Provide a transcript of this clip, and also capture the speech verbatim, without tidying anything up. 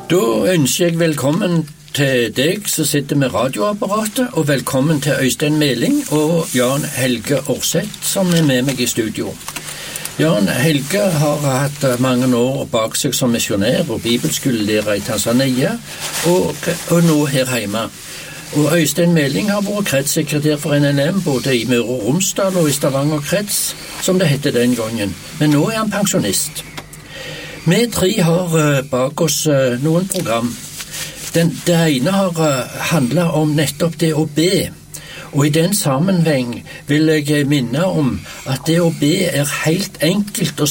Da ønsker jeg velkommen til deg som sitter med radioapparatet, og velkommen til Øystein Meling og Jan Helge Årseth som er med meg i studio. Jan Helge har hatt mange år bak seg som misjonær og bibelskolelærer i Tanzania, og, og nå her hjemme. Og Øystein Meling har vært kretssekretær for N N M både i Møre og Romsdal og i Stavanger krets, som det hette den gangen. Men nå er han pensjonist. Vi tre har bak oss noen program. Den, det ene har handlet om nettopp det å be. Og i den sammenheng vil jeg minne om at det å be er helt enkelt og